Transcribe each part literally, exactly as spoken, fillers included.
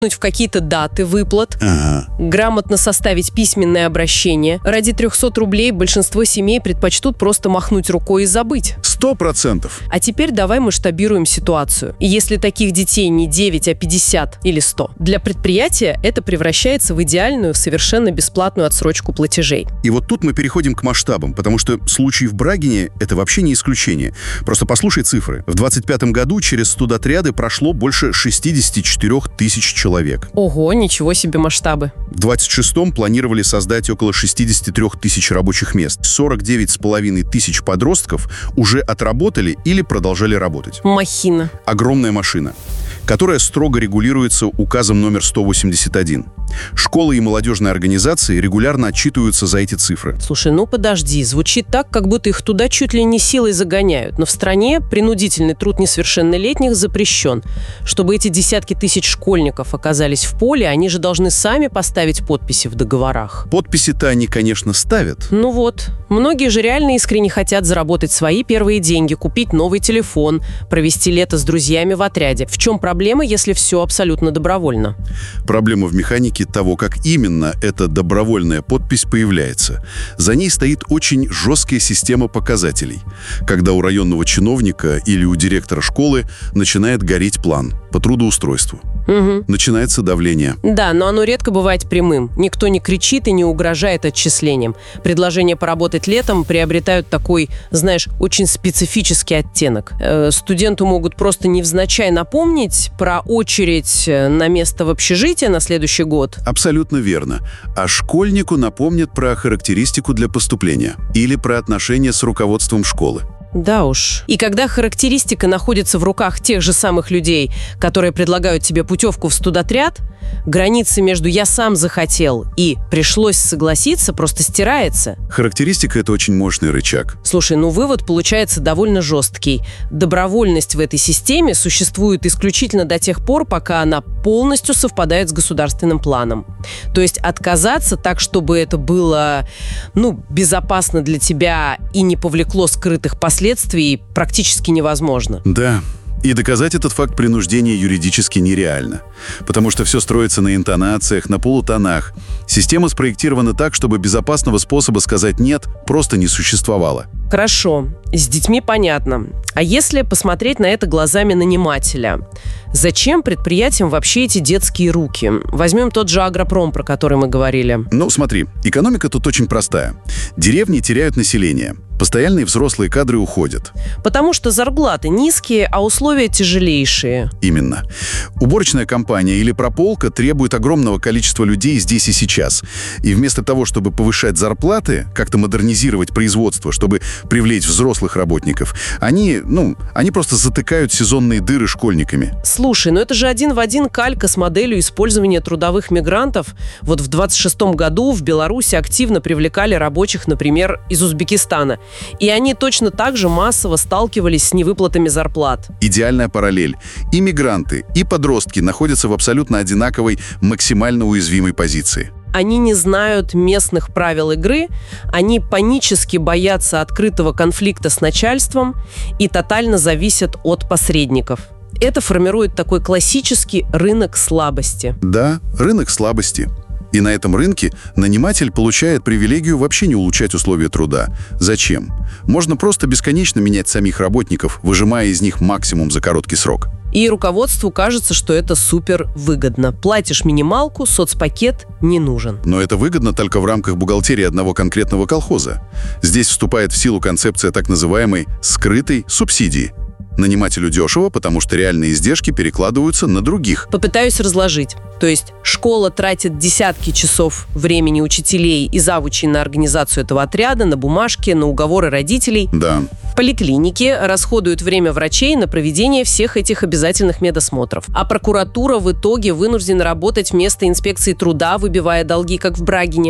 в какие-то даты выплат, Ага. грамотно составить письменное обращение. Ради трехсот рублей большинство семей предпочтут просто махнуть рукой и забыть. Сто процентов. А теперь давай масштабируем ситуацию. И если таких детей не девять, а пятьдесят или сто, для предприятия это превращается в идеальную, совершенно бесплатную отсрочку платежей. И вот тут мы переходим к масштабам, потому что случай в Брагине – это вообще не исключение. Просто послушай цифры. В двадцать пятом году через студотряды прошло больше шестьдесят четыре тысячи человек. Ого, ничего себе масштабы. В двадцать шестом планировали создать около шестьдесят три тысячи рабочих мест. сорок девять с половиной тысяч подростков уже отработали или продолжали работать. Махина. Огромная машина, которая строго регулируется указом номер сто восемьдесят один. Школы и молодежные организации регулярно отчитываются за эти цифры. Слушай, ну подожди, звучит так, как будто их туда чуть ли не силой загоняют. Но в стране принудительный труд несовершеннолетних запрещен. Чтобы эти десятки тысяч школьников оказались в поле, они же должны сами поставить подписи в договорах. Подписи-то они, конечно, ставят. Ну вот, многие же реально искренне хотят заработать свои первые деньги, купить новый телефон, провести лето с друзьями в отряде. В чем проблема, если все абсолютно добровольно? Проблема в механике того, как именно эта добровольная подпись появляется. За ней стоит очень жесткая система показателей, когда у районного чиновника или у директора школы начинает гореть план по трудоустройству. Угу. Начинается давление. Да, но оно редко бывает прямым. Никто не кричит и не угрожает отчислением. Предложения поработать летом приобретают такой, знаешь, очень специфический оттенок. Э, студенту могут просто невзначай напомнить про очередь на место в общежитие на следующий год. Абсолютно верно. А школьнику напомнят про характеристику для поступления или про отношения с руководством школы. Да уж. И когда характеристика находится в руках тех же самых людей, которые предлагают тебе путевку в студотряд, граница между «я сам захотел» и «пришлось согласиться» просто стирается. Характеристика – это очень мощный рычаг. Слушай, ну вывод получается довольно жесткий. Добровольность в этой системе существует исключительно до тех пор, пока она полностью совпадает с государственным планом. То есть отказаться так, чтобы это было, ну, безопасно для тебя и не повлекло скрытых последствий, практически невозможно. Да. И доказать этот факт принуждения юридически нереально. Потому что все строится на интонациях, на полутонах. Система спроектирована так, чтобы безопасного способа сказать «нет» просто не существовало. Хорошо, с детьми понятно. А если посмотреть на это глазами нанимателя? Зачем предприятиям вообще эти детские руки? Возьмем тот же агропром, про который мы говорили. Ну, смотри, экономика тут очень простая. Деревни теряют население. Постоянные взрослые кадры уходят. Потому что зарплаты низкие, а условия тяжелейшие. Именно. Уборочная компания или прополка требует огромного количества людей здесь и сейчас. И вместо того, чтобы повышать зарплаты, как-то модернизировать производство, чтобы привлечь взрослых работников, они, ну, они просто затыкают сезонные дыры школьниками. Слушай, ну это же один в один калька с моделью использования трудовых мигрантов. Вот в двадцать шестом году в Беларуси активно привлекали рабочих, например, из Узбекистана. И они точно так же массово сталкивались с невыплатами зарплат. Идеальная параллель. И мигранты, и подростки находятся в абсолютно одинаковой, максимально уязвимой позиции. Они не знают местных правил игры, они панически боятся открытого конфликта с начальством и тотально зависят от посредников. Это формирует такой классический рынок слабости. Да, рынок слабости. И на этом рынке наниматель получает привилегию вообще не улучшать условия труда. Зачем? Можно просто бесконечно менять самих работников, выжимая из них максимум за короткий срок. И руководству кажется, что это супер выгодно. Платишь минималку, соцпакет не нужен. Но это выгодно только в рамках бухгалтерии одного конкретного колхоза. Здесь вступает в силу концепция так называемой «скрытой субсидии». Нанимателю дешево, потому что реальные издержки перекладываются на других. Попытаюсь разложить. То есть школа тратит десятки часов времени учителей и завучей на организацию этого отряда, на бумажки, на уговоры родителей. Да. Поликлиники расходуют время врачей на проведение всех этих обязательных медосмотров. А прокуратура в итоге вынуждена работать вместо инспекции труда, выбивая долги, как в Брагине.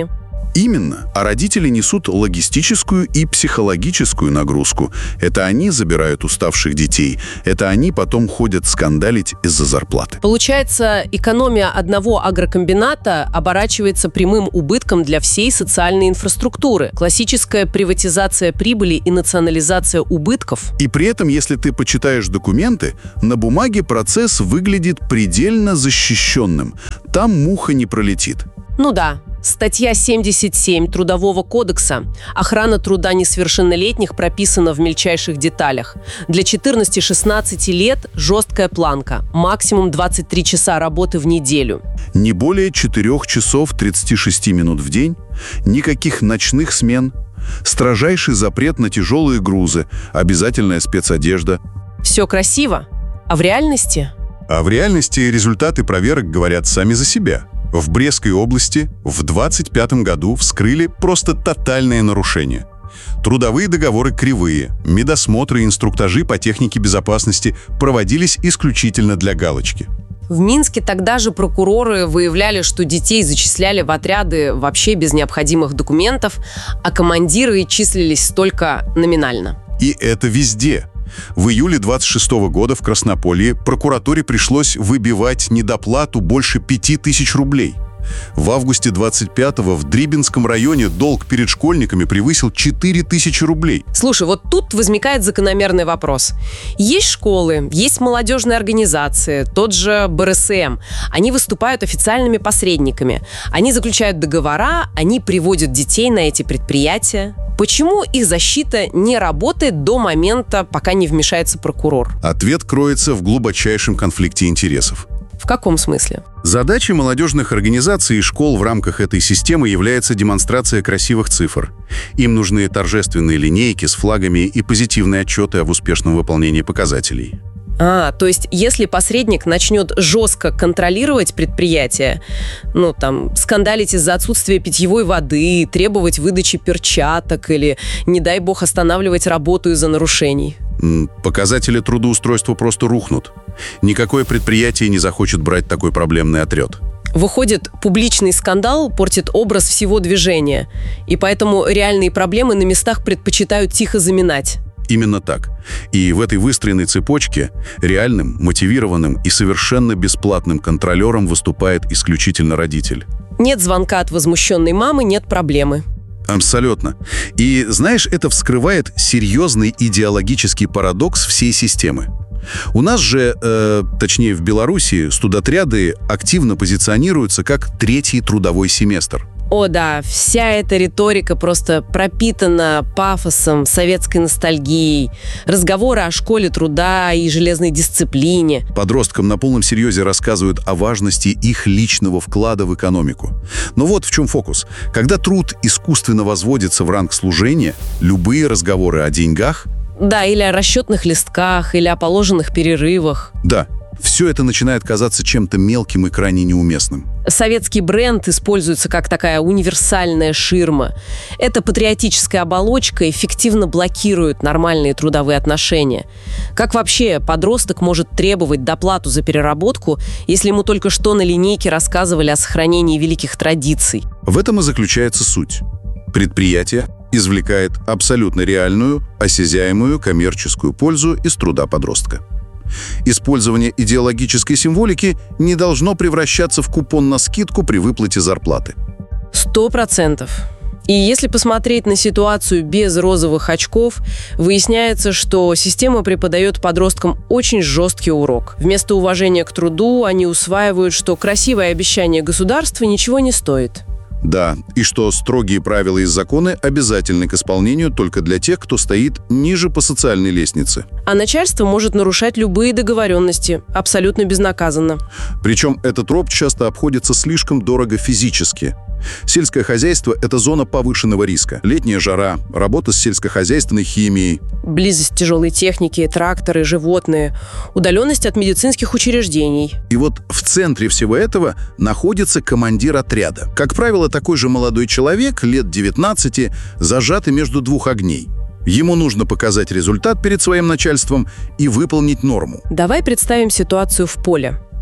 Именно. А родители несут логистическую и психологическую нагрузку. Это они забирают уставших детей. Это они потом ходят скандалить из-за зарплаты. Получается, экономия одного агрокомбината оборачивается прямым убытком для всей социальной инфраструктуры. Классическая приватизация прибыли и национализация убытков. И при этом, если ты почитаешь документы, на бумаге процесс выглядит предельно защищенным. Там муха не пролетит. Ну да. Статья семьдесят семь Трудового кодекса «Охрана труда несовершеннолетних» прописана в мельчайших деталях. Для четырнадцати-шестнадцати лет жесткая планка. Максимум двадцать три часа работы в неделю. Не более четырёх часов тридцати шести минут в день, никаких ночных смен, строжайший запрет на тяжелые грузы, обязательная спецодежда. Все красиво. А в реальности? А в реальности результаты проверок говорят сами за себя. В Брестской области в двадцать пятом году вскрыли просто тотальное нарушение. Трудовые договоры кривые, медосмотры и инструктажи по технике безопасности проводились исключительно для галочки. В Минске тогда же прокуроры выявляли, что детей зачисляли в отряды вообще без необходимых документов, а командиры числились только номинально. И это везде. В июле двадцать шестого года в Краснополье прокуратуре пришлось выбивать недоплату больше пяти тысяч рублей. В августе двадцать пятого в Дрибинском районе долг перед школьниками превысил четыре тысячи рублей. Слушай, вот тут возникает закономерный вопрос. Есть школы, есть молодежные организации, тот же бэ эр эс эм. Они выступают официальными посредниками. Они заключают договора, они приводят детей на эти предприятия. Почему их защита не работает до момента, пока не вмешается прокурор? Ответ кроется в глубочайшем конфликте интересов. В каком смысле? Задачей молодежных организаций и школ в рамках этой системы является демонстрация красивых цифр. Им нужны торжественные линейки с флагами и позитивные отчеты об успешном выполнении показателей. А, то есть, если посредник начнет жестко контролировать предприятие, ну, там, скандалить из-за отсутствия питьевой воды, требовать выдачи перчаток или, не дай бог, останавливать работу из-за нарушений. Показатели трудоустройства просто рухнут. Никакое предприятие не захочет брать такой проблемный отряд. Выходит, публичный скандал портит образ всего движения, и поэтому реальные проблемы на местах предпочитают тихо заминать. Именно так. И в этой выстроенной цепочке реальным, мотивированным и совершенно бесплатным контролером выступает исключительно родитель. Нет звонка от возмущенной мамы, нет проблемы. Абсолютно. И, знаешь, это вскрывает серьезный идеологический парадокс всей системы. У нас же, э, точнее в Беларуси, студотряды активно позиционируются как третий трудовой семестр. О да, вся эта риторика просто пропитана пафосом, советской ностальгией, разговоры о школе труда и железной дисциплине. Подросткам на полном серьезе рассказывают о важности их личного вклада в экономику. Но вот в чем фокус. Когда труд искусственно возводится в ранг служения, любые разговоры о деньгах... Да, или о расчетных листках, или о положенных перерывах. Да. Все это начинает казаться чем-то мелким и крайне неуместным. Советский бренд используется как такая универсальная ширма. Эта патриотическая оболочка эффективно блокирует нормальные трудовые отношения. Как вообще подросток может требовать доплату за переработку, если ему только что на линейке рассказывали о сохранении великих традиций? В этом и заключается суть. Предприятие извлекает абсолютно реальную, осязаемую коммерческую пользу из труда подростка. Использование идеологической символики не должно превращаться в купон на скидку при выплате зарплаты. Сто процентов. И если посмотреть на ситуацию без розовых очков, выясняется, что система преподает подросткам очень жесткий урок. Вместо уважения к труду они усваивают, что красивое обещание государства ничего не стоит. Да, и что строгие правила и законы обязательны к исполнению только для тех, кто стоит ниже по социальной лестнице. А начальство может нарушать любые договоренности, абсолютно безнаказанно. Причем этот троп часто обходится слишком дорого физически. Сельское хозяйство – это зона повышенного риска. Летняя жара, работа с сельскохозяйственной химией. Близость тяжелой техники, тракторы, животные, удаленность от медицинских учреждений. И вот в центре всего этого находится командир отряда. Как правило, такой же молодой человек, лет девятнадцати, зажатый между двух огней. Ему нужно показать результат перед своим начальством и выполнить норму. Давай представим ситуацию в поле.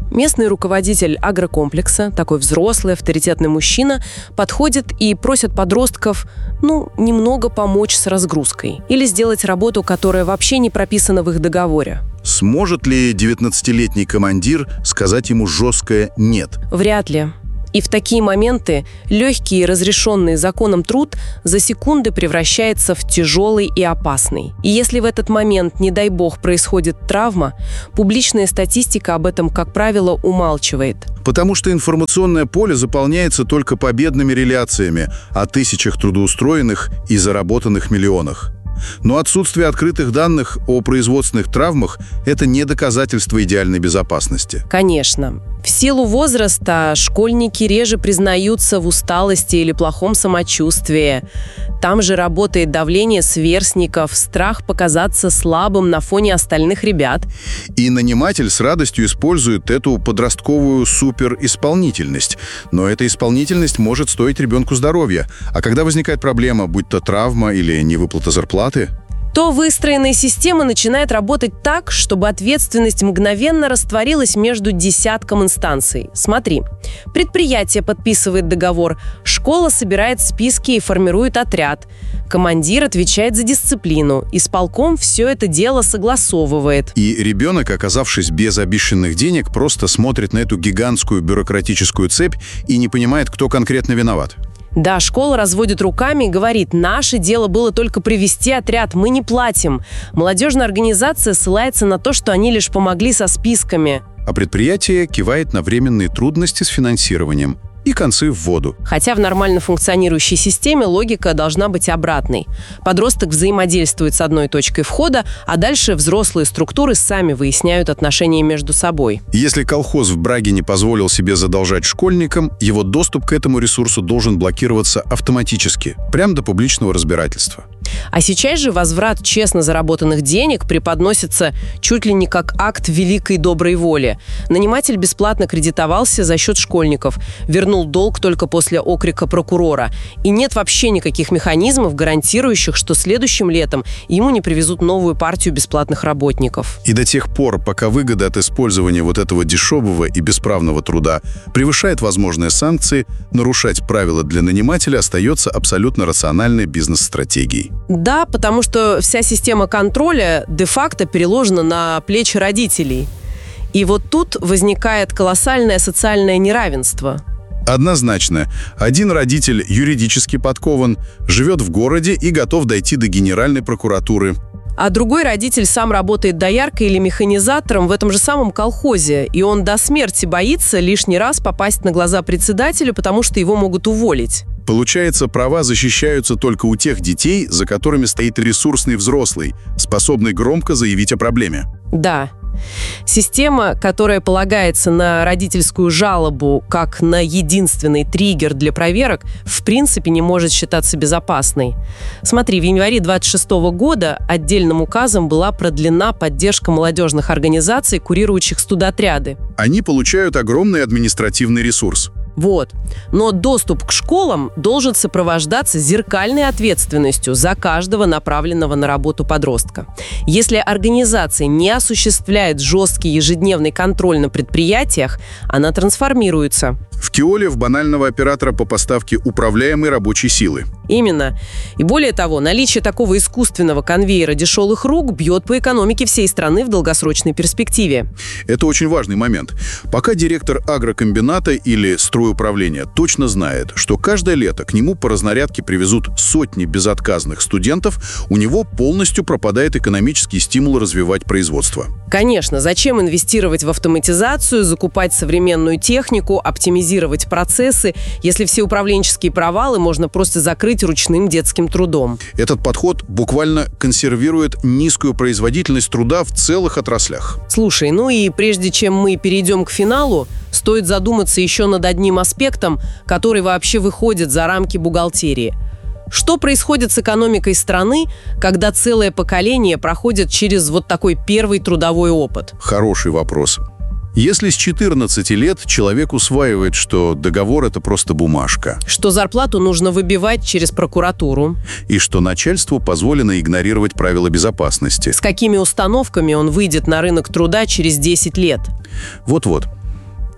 Местный руководитель агрокомплекса, такой взрослый, авторитетный мужчина, подходит и просит подростков, ну, немного помочь с разгрузкой или сделать работу, которая вообще не прописана в их договоре. Сможет ли девятнадцатилетний командир сказать ему жесткое «нет»? Вряд ли. И в такие моменты легкий и разрешенный законом труд за секунды превращается в тяжелый и опасный. И если в этот момент, не дай бог, происходит травма, публичная статистика об этом, как правило, умалчивает. Потому что информационное поле заполняется только победными реляциями о тысячах трудоустроенных и заработанных миллионах. Но отсутствие открытых данных о производственных травмах – это не доказательство идеальной безопасности. Конечно. В силу возраста школьники реже признаются в усталости или плохом самочувствии. Там же работает давление сверстников, страх показаться слабым на фоне остальных ребят. И наниматель с радостью использует эту подростковую суперисполнительность. Но эта исполнительность может стоить ребенку здоровья. А когда возникает проблема, будь то травма или невыплата зарплаты, то выстроенная система начинает работать так, чтобы ответственность мгновенно растворилась между десятком инстанций. Смотри, предприятие подписывает договор, школа собирает списки и формирует отряд, командир отвечает за дисциплину, исполком все это дело согласовывает. И ребенок, оказавшись без обещанных денег, просто смотрит на эту гигантскую бюрократическую цепь и не понимает, кто конкретно виноват. Да, школа разводит руками и говорит: наше дело было только привести отряд, мы не платим. Молодежная организация ссылается на то, что они лишь помогли со списками. А предприятие кивает на временные трудности с финансированием и концы в воду. Хотя в нормально функционирующей системе логика должна быть обратной. Подросток взаимодействует с одной точкой входа, а дальше взрослые структуры сами выясняют отношения между собой. Если колхоз в Браге не позволил себе задолжать школьникам, его доступ к этому ресурсу должен блокироваться автоматически, прямо до публичного разбирательства. А сейчас же возврат честно заработанных денег преподносится чуть ли не как акт великой доброй воли. Наниматель бесплатно кредитовался за счет школьников, вернул долг только после окрика прокурора. И нет вообще никаких механизмов, гарантирующих, что следующим летом ему не привезут новую партию бесплатных работников. И до тех пор, пока выгода от использования вот этого дешевого и бесправного труда превышает возможные санкции, нарушать правила для нанимателя остается абсолютно рациональной бизнес-стратегией. Да, потому что вся система контроля де-факто переложена на плечи родителей. И вот тут возникает колоссальное социальное неравенство. Однозначно. Один родитель юридически подкован, живет в городе и готов дойти до Генеральной прокуратуры. А другой родитель сам работает дояркой или механизатором в этом же самом колхозе, и он до смерти боится лишний раз попасть на глаза председателю, потому что его могут уволить. Получается, права защищаются только у тех детей, за которыми стоит ресурсный взрослый, способный громко заявить о проблеме. Да. Система, которая полагается на родительскую жалобу как на единственный триггер для проверок, в принципе не может считаться безопасной. Смотри, в январе двадцать шестого года отдельным указом была продлена поддержка молодежных организаций, курирующих студотряды. Они получают огромный административный ресурс. Вот. Но доступ к школам должен сопровождаться зеркальной ответственностью за каждого направленного на работу подростка. Если организация не осуществляет жесткий ежедневный контроль на предприятиях, она трансформируется. В Киоле в банального оператора по поставке управляемой рабочей силы. Именно. И более того, наличие такого искусственного конвейера дешевых рук бьет по экономике всей страны в долгосрочной перспективе. Это очень важный момент. Пока директор агрокомбината или стройуправления точно знает, что каждое лето к нему по разнарядке привезут сотни безотказных студентов, у него полностью пропадает экономический стимул развивать производство. Конечно, зачем инвестировать в автоматизацию, закупать современную технику, оптимизировать процессы, если все управленческие провалы можно просто закрыть ручным детским трудом? Этот подход буквально консервирует низкую производительность труда в целых отраслях. Слушай, ну и прежде чем мы перейдем к финалу, стоит задуматься еще над одним аспектом, который вообще выходит за рамки бухгалтерии. Что происходит с экономикой страны, когда целое поколение проходит через вот такой первый трудовой опыт? Хороший вопрос. Если с четырнадцати лет человек усваивает, что договор – это просто бумажка, что зарплату нужно выбивать через прокуратуру, и что начальству позволено игнорировать правила безопасности, с какими установками он выйдет на рынок труда через десять лет? Вот-вот.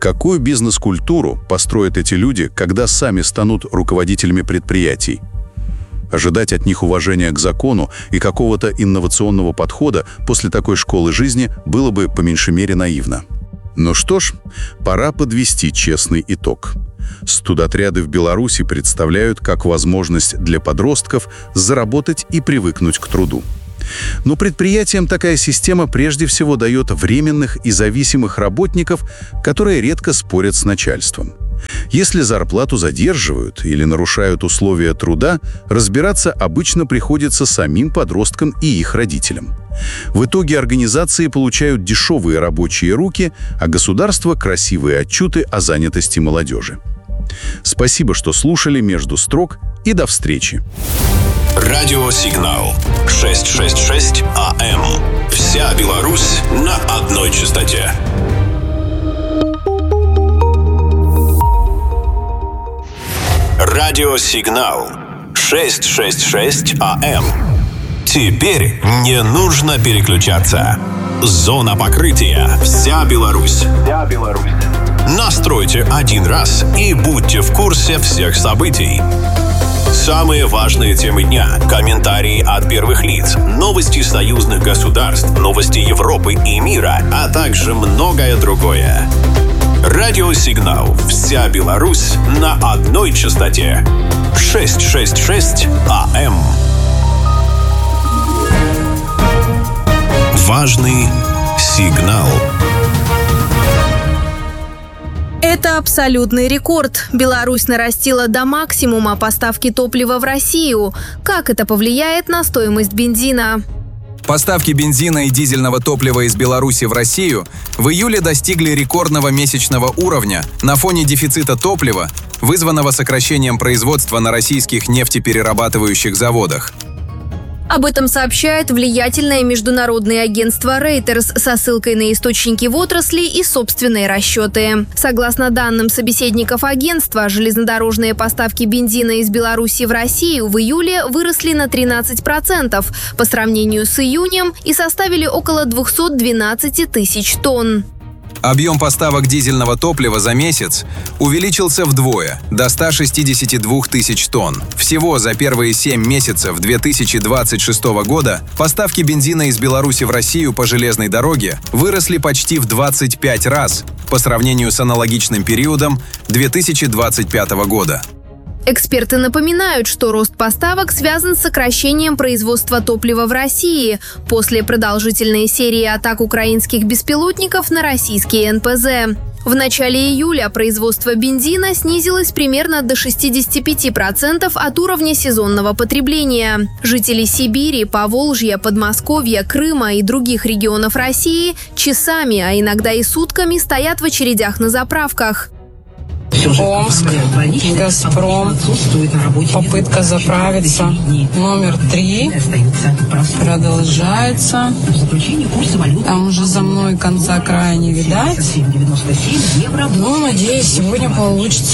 Какую бизнес-культуру построят эти люди, когда сами станут руководителями предприятий? Ожидать от них уважения к закону и какого-то инновационного подхода после такой школы жизни было бы по меньшей мере наивно. Ну что ж, пора подвести честный итог. Студотряды в Беларуси представляют как возможность для подростков заработать и привыкнуть к труду. Но предприятиям такая система прежде всего дает временных и зависимых работников, которые редко спорят с начальством. Если зарплату задерживают или нарушают условия труда, разбираться обычно приходится самим подросткам и их родителям. В итоге организации получают дешевые рабочие руки, а государство – красивые отчеты о занятости молодежи. Спасибо, что слушали «Между строк», и до встречи. Радиосигнал шестьсот шестьдесят шесть АМ. Вся Беларусь на одной частоте. Радиосигнал шестьсот шестьдесят шесть АМ. Теперь не нужно переключаться. Зона покрытия. Вся Беларусь. Вся Беларусь. Настройте один раз и будьте в курсе всех событий. Самые важные темы дня, комментарии от первых лиц, новости союзных государств, новости Европы и мира, а также многое другое. Радиосигнал «Вся Беларусь» на одной частоте. шестьсот шестьдесят шесть АМ. Важный сигнал. Это абсолютный рекорд. Беларусь нарастила до максимума поставки топлива в Россию. Как это повлияет на стоимость бензина? Поставки бензина и дизельного топлива из Беларуси в Россию в июле достигли рекордного месячного уровня на фоне дефицита топлива, вызванного сокращением производства на российских нефтеперерабатывающих заводах. Об этом сообщает влиятельное международное агентство Reuters со ссылкой на источники в отрасли и собственные расчеты. Согласно данным собеседников агентства, железнодорожные поставки бензина из Беларуси в Россию в июле выросли на тринадцать процентов по сравнению с июнем и составили около двести двенадцать тысяч тонн. Объем поставок дизельного топлива за месяц увеличился вдвое, до ста шестидесяти двух тысяч тонн. Всего за первые семь месяцев две тысячи двадцать шестого года поставки бензина из Беларуси в Россию по железной дороге выросли почти в двадцать пять раз по сравнению с аналогичным периодом две тысячи двадцать пятого года. Эксперты напоминают, что рост поставок связан с сокращением производства топлива в России после продолжительной серии атак украинских беспилотников на российские эн пэ зэ. В начале июля производство бензина снизилось примерно до шестидесяти пяти процентов от уровня сезонного потребления. Жители Сибири, Поволжья, Подмосковья, Крыма и других регионов России часами, а иногда и сутками стоят в очередях на заправках. Омск, Газпром, попытка заправиться, номер три, продолжается. Там уже за мной конца края не видать. Ну, надеюсь, сегодня получится.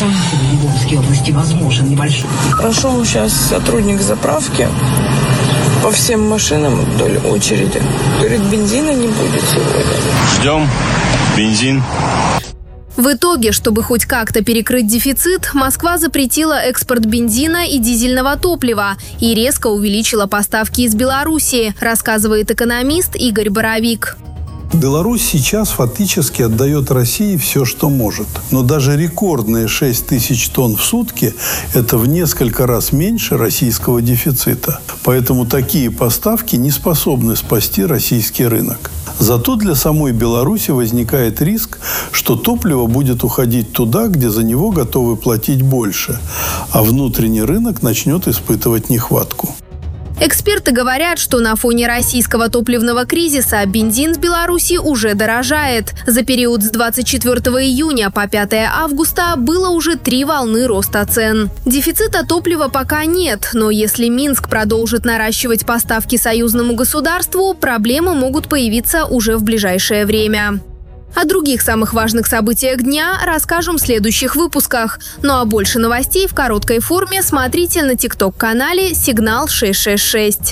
Прошел сейчас сотрудник заправки по всем машинам вдоль очереди. Говорит, бензина не будет сегодня. Ждем бензин. В итоге, чтобы хоть как-то перекрыть дефицит, Москва запретила экспорт бензина и дизельного топлива и резко увеличила поставки из Беларуси, рассказывает экономист Игорь Боровик. Беларусь сейчас фактически отдает России все, что может. Но даже рекордные шесть тысяч тонн в сутки – это в несколько раз меньше российского дефицита. Поэтому такие поставки не способны спасти российский рынок. Зато для самой Беларуси возникает риск, что топливо будет уходить туда, где за него готовы платить больше, а внутренний рынок начнет испытывать нехватку. Эксперты говорят, что на фоне российского топливного кризиса бензин в Беларуси уже дорожает. За период с двадцать четвёртого июня по пятое августа было уже три волны роста цен. Дефицита топлива пока нет, но если Минск продолжит наращивать поставки союзному государству, проблемы могут появиться уже в ближайшее время. О других самых важных событиях дня расскажем в следующих выпусках. Ну а больше новостей в короткой форме смотрите на тикток-канале «Сигнал шестьсот шестьдесят шесть».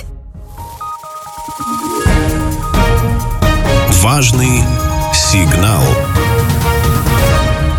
Важный сигнал.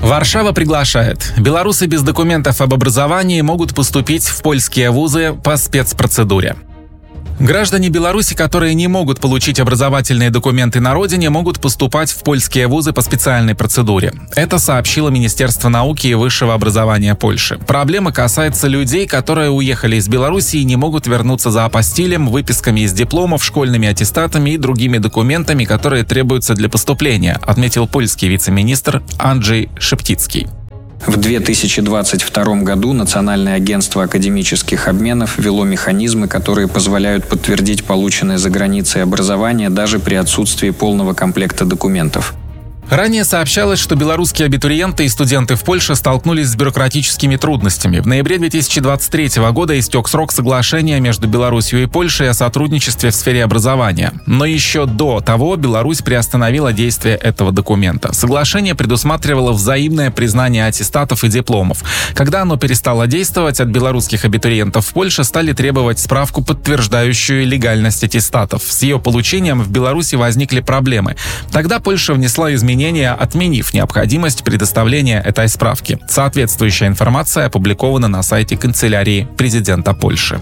Варшава приглашает. Белорусы без документов об образовании могут поступить в польские вузы по спецпроцедуре. Граждане Беларуси, которые не могут получить образовательные документы на родине, могут поступать в польские вузы по специальной процедуре. Это сообщило Министерство науки и высшего образования Польши. Проблема касается людей, которые уехали из Беларуси и не могут вернуться за апостилем, выписками из дипломов, школьными аттестатами и другими документами, которые требуются для поступления, отметил польский вице-министр Анджей Шептицкий. В две тысячи двадцать втором году Национальное агентство академических обменов ввело механизмы, которые позволяют подтвердить полученное за границей образование даже при отсутствии полного комплекта документов. Ранее сообщалось, что белорусские абитуриенты и студенты в Польше столкнулись с бюрократическими трудностями. В ноябре две тысячи двадцать третьего года истек срок соглашения между Беларусью и Польшей о сотрудничестве в сфере образования. Но еще до того Беларусь приостановила действие этого документа. Соглашение предусматривало взаимное признание аттестатов и дипломов. Когда оно перестало действовать, от белорусских абитуриентов в Польше стали требовать справку, подтверждающую легальность аттестатов. С ее получением в Беларуси возникли проблемы. Тогда Польша внесла изменения, отменив необходимость предоставления этой справки. Соответствующая информация опубликована на сайте канцелярии президента Польши.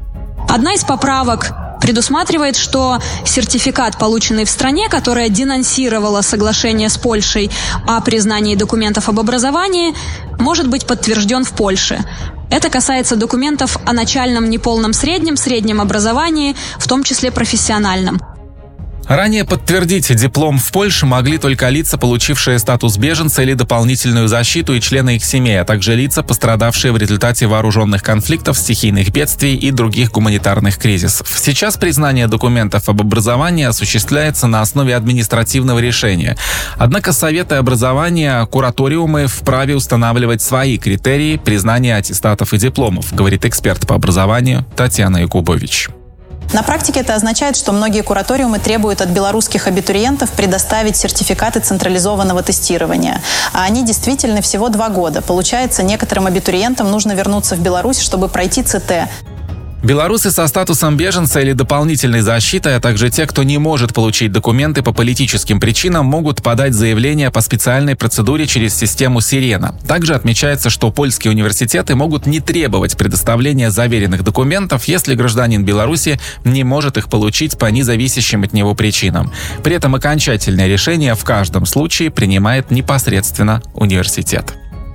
Одна из поправок предусматривает, что сертификат, полученный в стране, которая денонсировала соглашение с Польшей о признании документов об образовании, может быть подтвержден в Польше. Это касается документов о начальном неполном среднем, среднем образовании, в том числе профессиональном. Ранее подтвердить диплом в Польше могли только лица, получившие статус беженца или дополнительную защиту, и члены их семей, а также лица, пострадавшие в результате вооруженных конфликтов, стихийных бедствий и других гуманитарных кризисов. Сейчас признание документов об образовании осуществляется на основе административного решения. Однако советы образования, кураториумы вправе устанавливать свои критерии признания аттестатов и дипломов, говорит эксперт по образованию Татьяна Якубович. На практике это означает, что многие кураториумы требуют от белорусских абитуриентов предоставить сертификаты централизованного тестирования. А они действительно всего два года. Получается, некоторым абитуриентам нужно вернуться в Беларусь, чтобы пройти ЦТ. Белорусы со статусом беженца или дополнительной защиты, а также те, кто не может получить документы по политическим причинам, могут подать заявление по специальной процедуре через систему «Сирена». Также отмечается, что польские университеты могут не требовать предоставления заверенных документов, если гражданин Беларуси не может их получить по независящим от него причинам. При этом окончательное решение в каждом случае принимает непосредственно университет.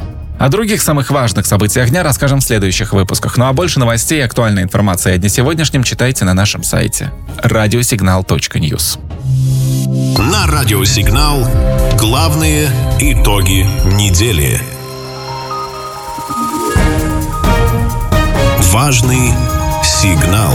О других самых важных событиях дня расскажем в следующих выпусках. Ну а больше новостей и актуальной информации о дне сегодняшнем читайте на нашем сайте радиосигнал точка ньюс. На Радиосигнал главные итоги недели. Важный сигнал.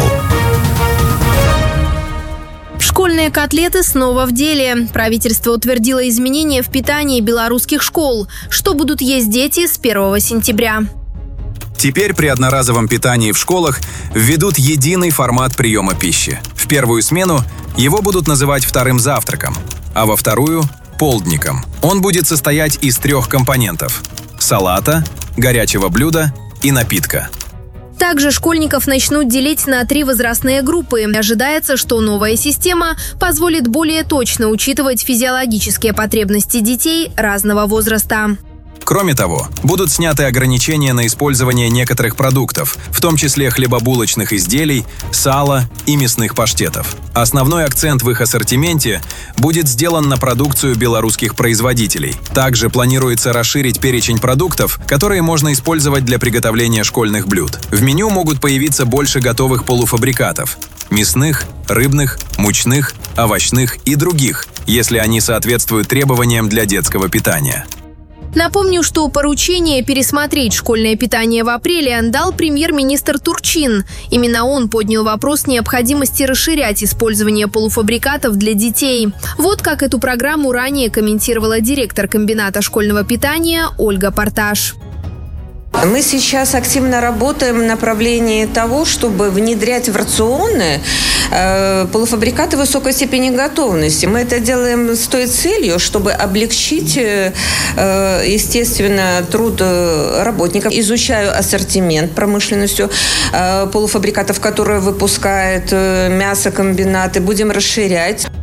Школьные котлеты снова в деле. Правительство утвердило изменения в питании белорусских школ. Что будут есть дети с первого сентября? Теперь при одноразовом питании в школах введут единый формат приема пищи. В первую смену его будут называть вторым завтраком, а во вторую – полдником. Он будет состоять из трех компонентов – салата, горячего блюда и напитка. Также школьников начнут делить на три возрастные группы. Ожидается, что новая система позволит более точно учитывать физиологические потребности детей разного возраста. Кроме того, будут сняты ограничения на использование некоторых продуктов, в том числе хлебобулочных изделий, сала и мясных паштетов. Основной акцент в их ассортименте будет сделан на продукцию белорусских производителей. Также планируется расширить перечень продуктов, которые можно использовать для приготовления школьных блюд. В меню могут появиться больше готовых полуфабрикатов – мясных, рыбных, мучных, овощных и других, если они соответствуют требованиям для детского питания. Напомню, что поручение пересмотреть школьное питание в апреле дал премьер-министр Турчин. Именно он поднял вопрос необходимости расширять использование полуфабрикатов для детей. Вот как эту программу ранее комментировала директор комбината школьного питания Ольга Порташ. Мы сейчас активно работаем в направлении того, чтобы внедрять в рационы э, полуфабрикаты высокой степени готовности. Мы это делаем с той целью, чтобы облегчить, э, естественно, труд работников. Изучаю ассортимент промышленностью э, полуфабрикатов, которые выпускают э, мясокомбинаты. Будем расширять.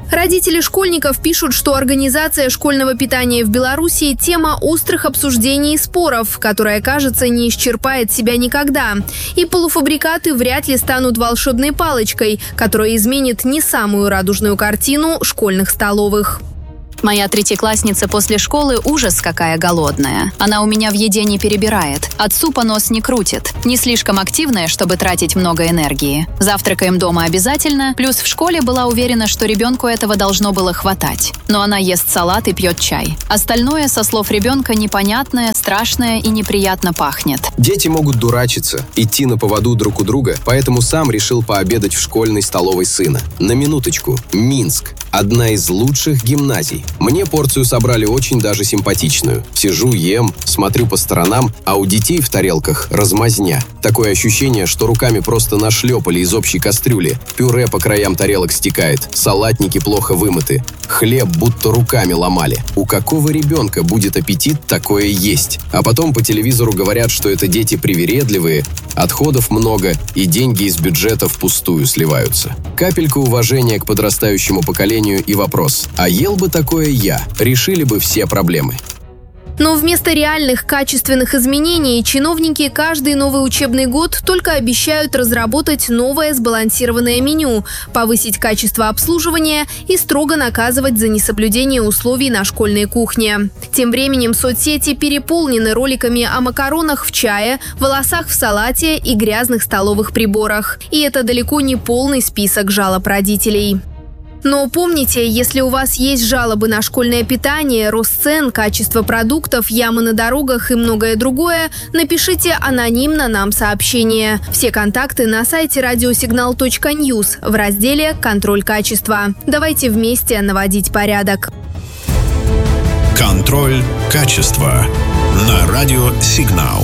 Родители школьников пишут, что организация школьного питания в Беларуси – тема острых обсуждений и споров, которая, кажется, не исчерпает себя никогда. И полуфабрикаты вряд ли станут волшебной палочкой, которая изменит не самую радужную картину школьных столовых. Моя третьеклассница после школы ужас какая голодная. Она у меня в еде не перебирает. От супа нос не крутит. Не слишком активная, чтобы тратить много энергии. Завтракаем дома обязательно. Плюс в школе была уверена, что ребенку этого должно было хватать. Но она ест салат и пьет чай. Остальное, со слов ребенка, непонятное, страшное и неприятно пахнет. Дети могут дурачиться, идти на поводу друг у друга, поэтому сам решил пообедать в школьной столовой сына. На минуточку. Минск. Одна из лучших гимназий. Мне порцию собрали очень даже симпатичную. Сижу, ем, смотрю по сторонам, а у детей в тарелках размазня. Такое ощущение, что руками просто нашлепали из общей кастрюли. Пюре по краям тарелок стекает, салатники плохо вымыты. Хлеб будто руками ломали. У какого ребенка будет аппетит такое есть? А потом по телевизору говорят, что это дети привередливые, отходов много и деньги из бюджета впустую сливаются. Капелька уважения к подрастающему поколению и вопрос: а ел бы такое я? Решили бы все проблемы. Но вместо реальных качественных изменений чиновники каждый новый учебный год только обещают разработать новое сбалансированное меню, повысить качество обслуживания и строго наказывать за несоблюдение условий на школьной кухне. Тем временем соцсети переполнены роликами о макаронах в чае, волосах в салате и грязных столовых приборах. И это далеко не полный список жалоб родителей. Но помните, если у вас есть жалобы на школьное питание, рост цен, качество продуктов, ямы на дорогах и многое другое, напишите анонимно нам сообщение. Все контакты на сайте радиосигнал точка ньюс в разделе «Контроль качества». Давайте вместе наводить порядок. Контроль качества на радио «Сигнал».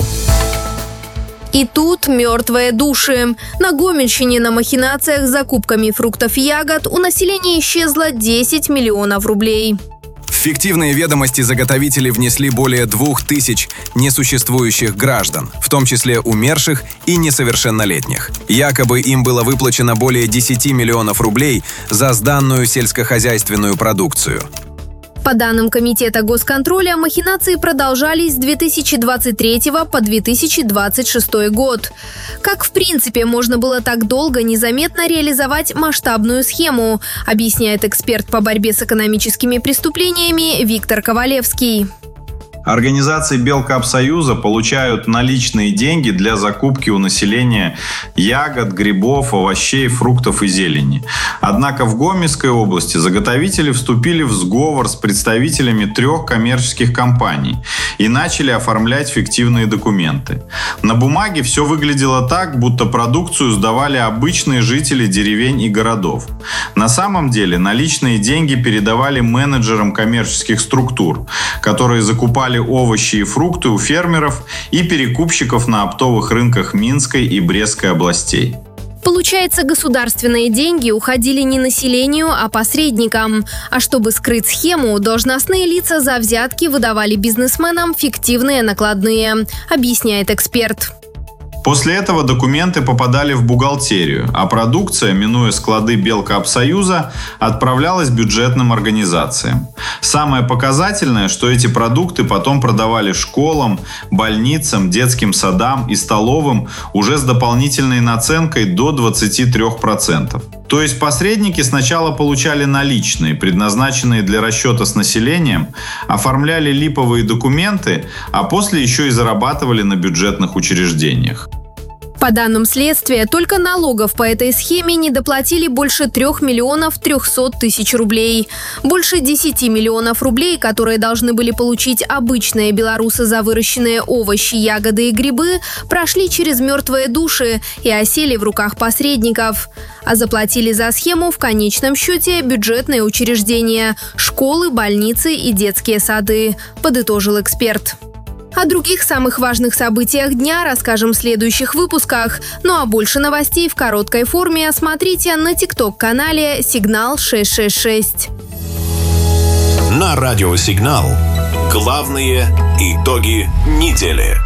И тут мертвые души. На Гомельщине на махинациях с закупками фруктов и ягод у населения исчезло десять миллионов рублей. В фиктивные ведомости заготовители внесли более двух тысяч несуществующих граждан, в том числе умерших и несовершеннолетних. Якобы им было выплачено более десяти миллионов рублей за сданную сельскохозяйственную продукцию. По данным Комитета госконтроля, махинации продолжались с две тысячи двадцать третьего по две тысячи двадцать шестой год. Как в принципе можно было так долго незаметно реализовать масштабную схему, объясняет эксперт по борьбе с экономическими преступлениями Виктор Ковалевский. Организации Белкапсоюза получают наличные деньги для закупки у населения ягод, грибов, овощей, фруктов и зелени. Однако в Гомельской области заготовители вступили в сговор с представителями трех коммерческих компаний и начали оформлять фиктивные документы. На бумаге все выглядело так, будто продукцию сдавали обычные жители деревень и городов. На самом деле наличные деньги передавали менеджерам коммерческих структур, которые закупали овощи и фрукты у фермеров и перекупщиков на оптовых рынках Минской и Брестской областей. Получается, государственные деньги уходили не населению, а посредникам. А чтобы скрыть схему, должностные лица за взятки выдавали бизнесменам фиктивные накладные, объясняет эксперт. После этого документы попадали в бухгалтерию, а продукция, минуя склады Белкапсоюза, отправлялась бюджетным организациям. Самое показательное, что эти продукты потом продавали школам, больницам, детским садам и столовым уже с дополнительной наценкой до двадцати трёх процентов. То есть посредники сначала получали наличные, предназначенные для расчета с населением, оформляли липовые документы, а после еще и зарабатывали на бюджетных учреждениях. По данным следствия, только налогов по этой схеме не доплатили больше трех миллионов трехсот тысяч рублей. Больше десяти миллионов рублей, которые должны были получить обычные белорусы за выращенные овощи, ягоды и грибы, прошли через мертвые души и осели в руках посредников. А заплатили за схему в конечном счете бюджетные учреждения – школы, больницы и детские сады, подытожил эксперт. О других самых важных событиях дня расскажем в следующих выпусках. Ну а больше новостей в короткой форме смотрите на тикток-канале «Сигнал шесть шесть шесть». На радио «Сигнал» главные итоги недели.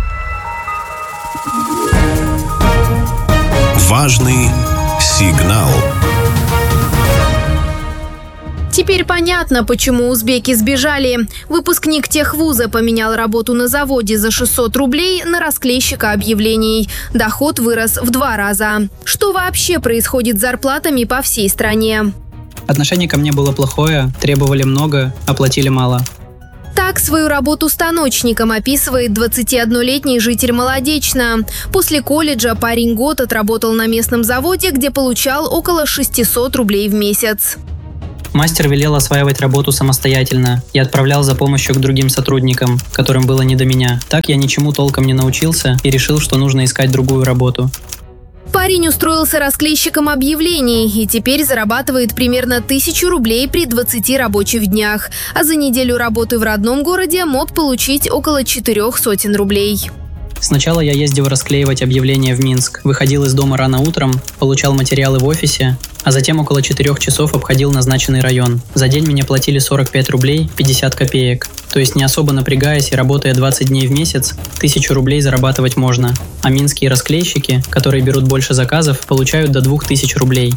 Важный сигнал. Теперь понятно, почему узбеки сбежали. Выпускник техвуза поменял работу на заводе за шестьсот рублей на расклейщика объявлений. Доход вырос в два раза. Что вообще происходит с зарплатами по всей стране? Отношение ко мне было плохое, требовали много, оплатили мало. Так свою работу станочником описывает двадцатиоднолетний житель Молодечно. После колледжа парень год отработал на местном заводе, где получал около шестьсот рублей в месяц. Мастер велел осваивать работу самостоятельно и отправлял за помощью к другим сотрудникам, которым было не до меня. Так я ничему толком не научился и решил, что нужно искать другую работу. Парень устроился расклейщиком объявлений и теперь зарабатывает примерно тысячу рублей при двадцати рабочих днях. А за неделю работы в родном городе мог получить около четырех сотен рублей. Сначала я ездил расклеивать объявления в Минск, выходил из дома рано утром, получал материалы в офисе, а затем около четырех часов обходил назначенный район. За день мне платили сорок пять рублей пятьдесят копеек. То есть не особо напрягаясь и работая двадцать дней в месяц, тысячу рублей зарабатывать можно. А минские расклейщики, которые берут больше заказов, получают до двух тысяч рублей.